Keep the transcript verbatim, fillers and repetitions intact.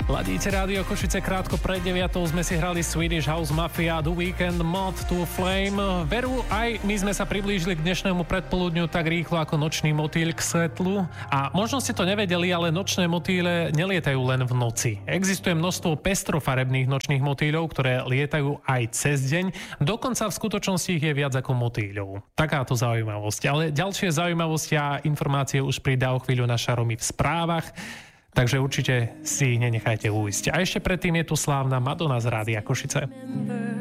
Ladíte Rádio Košice, krátko pred deviatou sme si hrali Swedish House Mafia, The Weekend, Mod to Flame. Veru, aj my sme sa priblížili k dnešnému predpoludňu tak rýchlo ako nočný motýl k svetlu. A možno ste to nevedeli, ale nočné motýle nelietajú len v noci. Existuje množstvo pestrofarebných nočných motýľov, ktoré lietajú aj cez deň. Dokonca v skutočnosti ich je viac ako motýľov. Takáto zaujímavosť. Ale ďalšie zaujímavosti a informácie už pridá o chvíľu na Šaromi v správach. Takže určite si nenechajte ujsť. A ešte predtým je tu slávna Madonna z Rádia Košice.